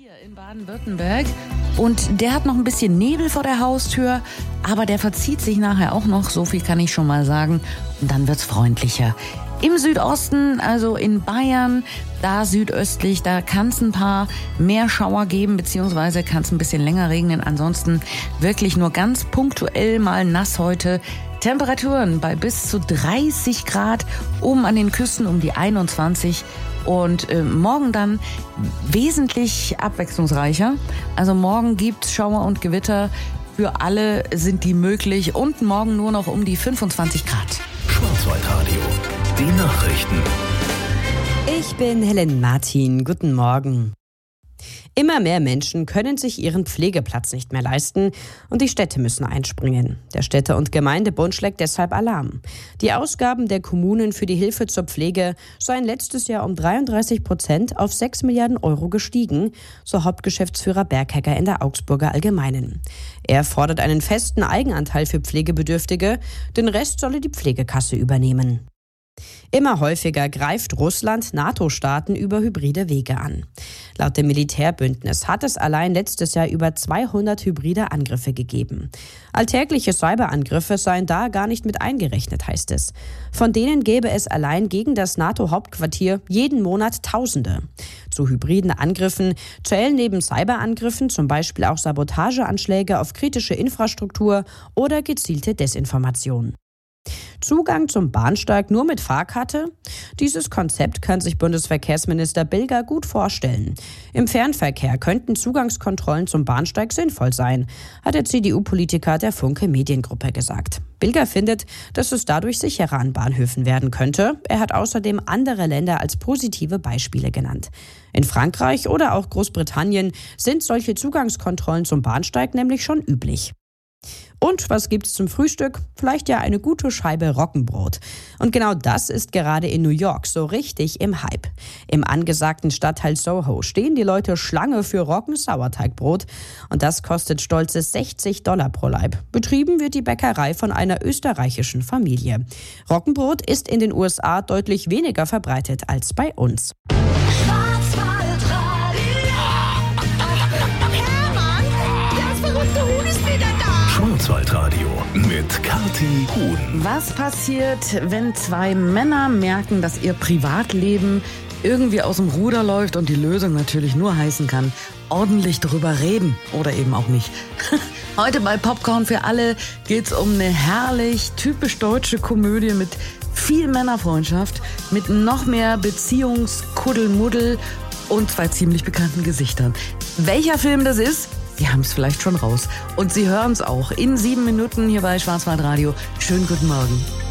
hier in Baden-Württemberg und der hat noch ein bisschen Nebel vor der Haustür, aber der verzieht sich nachher auch noch, so viel kann ich schon mal sagen, und dann wird's freundlicher. Im Südosten, also in Bayern, da südöstlich, da kann es ein paar mehr Schauer geben, beziehungsweise kann es ein bisschen länger regnen. Ansonsten wirklich nur ganz punktuell mal nass heute. Temperaturen bei bis zu 30 Grad, oben an den Küsten um die 21 und morgen dann wesentlich abwechslungsreicher. Also morgen gibt's Schauer und Gewitter, für alle sind die möglich und morgen nur noch um die 25 Grad. Schwarzwaldradio, die Nachrichten. Ich bin Helen Martin. Guten Morgen. Immer mehr Menschen können sich ihren Pflegeplatz nicht mehr leisten und die Städte müssen einspringen. Der Städte- und Gemeindebund schlägt deshalb Alarm. Die Ausgaben der Kommunen für die Hilfe zur Pflege seien letztes Jahr um 33% auf 6 Milliarden Euro gestiegen, so Hauptgeschäftsführer Berghegger in der Augsburger Allgemeinen. Er fordert einen festen Eigenanteil für Pflegebedürftige, den Rest solle die Pflegekasse übernehmen. Immer häufiger greift Russland NATO-Staaten über hybride Wege an. Laut dem Militärbündnis hat es allein letztes Jahr über 200 hybride Angriffe gegeben. Alltägliche Cyberangriffe seien da gar nicht mit eingerechnet, heißt es. Von denen gäbe es allein gegen das NATO-Hauptquartier jeden Monat Tausende. Zu hybriden Angriffen zählen neben Cyberangriffen zum Beispiel auch Sabotageanschläge auf kritische Infrastruktur oder gezielte Desinformation. Zugang zum Bahnsteig nur mit Fahrkarte? Dieses Konzept kann sich Bundesverkehrsminister Bilger gut vorstellen. Im Fernverkehr könnten Zugangskontrollen zum Bahnsteig sinnvoll sein, hat der CDU-Politiker der Funke Mediengruppe gesagt. Bilger findet, dass es dadurch sicherer an Bahnhöfen werden könnte. Er hat außerdem andere Länder als positive Beispiele genannt. In Frankreich oder auch Großbritannien sind solche Zugangskontrollen zum Bahnsteig nämlich schon üblich. Und was gibt's zum Frühstück? Vielleicht ja eine gute Scheibe Roggenbrot. Und genau das ist gerade in New York so richtig im Hype. Im angesagten Stadtteil Soho stehen die Leute Schlange für Roggensauerteigbrot. Und das kostet stolze $60 pro Laib. Betrieben wird die Bäckerei von einer österreichischen Familie. Roggenbrot ist in den USA deutlich weniger verbreitet als bei uns. Schwarzwaldradio mit Kathi Huhn. Was passiert, wenn zwei Männer merken, dass ihr Privatleben irgendwie aus dem Ruder läuft und die Lösung natürlich nur heißen kann, ordentlich drüber reden oder eben auch nicht. Heute bei Popcorn für alle geht's um eine herrlich typisch deutsche Komödie mit viel Männerfreundschaft, mit noch mehr Beziehungskuddelmuddel und zwei ziemlich bekannten Gesichtern. Welcher Film das ist? Sie haben es vielleicht schon raus. Und Sie hören es auch in 7 Minuten hier bei Schwarzwaldradio. Schönen guten Morgen.